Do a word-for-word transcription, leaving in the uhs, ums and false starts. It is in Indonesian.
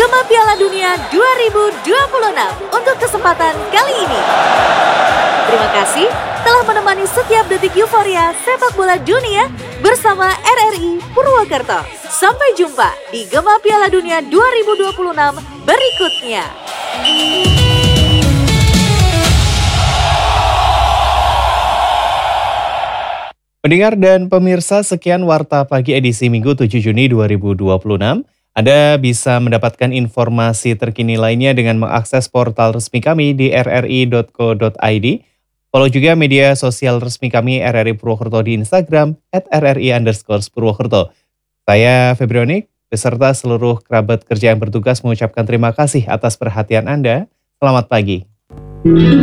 Gema Piala Dunia dua ribu dua puluh enam untuk kesempatan kali ini. Terima kasih telah menemani setiap detik euforia sepak bola dunia bersama R R I Purwokerto. Sampai jumpa di Gema Piala Dunia dua ribu dua puluh enam berikutnya. Pendengar dan pemirsa, sekian Warta Pagi edisi Minggu tujuh Juni dua ribu dua puluh enam. Anda bisa mendapatkan informasi terkini lainnya dengan mengakses portal resmi kami di r r i dot co dot i d. Follow juga media sosial resmi kami R R I Purwokerto di Instagram at r r i underscore Purwokerto. Saya Febrionik, beserta seluruh kerabat kerja yang bertugas mengucapkan terima kasih atas perhatian Anda. Selamat pagi.